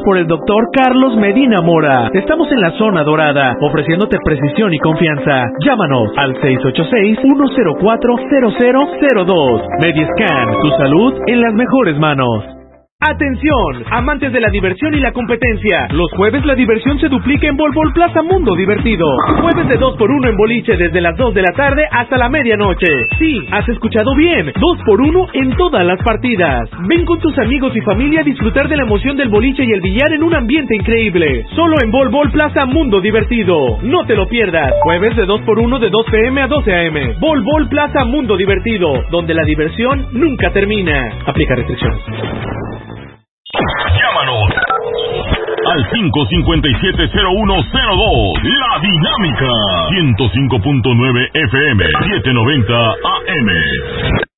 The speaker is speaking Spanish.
por el doctor Carlos Medina Mora. Estamos en la zona dorada, ofreciéndote precisión y confianza. Llámanos al 686-104-0002. Mediscan, tu salud en las mejores manos. ¡Atención! Amantes de la diversión y la competencia. Los jueves la diversión se duplica en Bol Bol Plaza Mundo Divertido. Jueves de 2x1 en boliche desde las 2 de la tarde hasta la medianoche. Sí, has escuchado bien. 2x1 en todas las partidas. Ven con tus amigos y familia a disfrutar de la emoción del boliche y el billar en un ambiente increíble. Solo en Bol Bol Plaza Mundo Divertido. No te lo pierdas. Jueves de 2x1 de 2 p.m. a 12 a.m. Bol Bol Plaza Mundo Divertido, donde la diversión nunca termina. Aplica restricciones. Llámanos al 557-0102. La Dinámica 105.9 FM 790 AM.